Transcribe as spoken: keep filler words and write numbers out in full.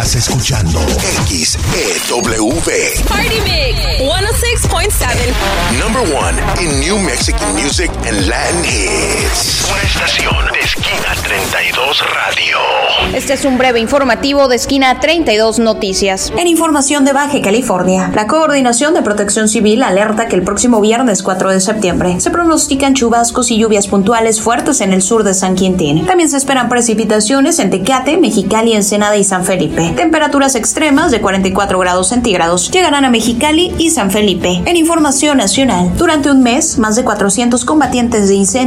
Estás escuchando X E W. Party Mix ciento seis punto siete. Number one in New Mexican music and Latin hits. Una estación de Esquina treinta y dos Radio. Este es un breve informativo de Esquina treinta y dos Noticias. En información de Baja California, la Coordinación de Protección Civil alerta que el próximo viernes cuatro de septiembre se pronostican chubascos y lluvias puntuales fuertes en el sur de San Quintín. También se esperan precipitaciones en Tecate, Mexicali, Ensenada y San Felipe. Temperaturas extremas de cuarenta y cuatro grados centígrados llegarán a Mexicali y San Felipe. En información nacional, durante un mes, más de cuatrocientos combatientes de incendios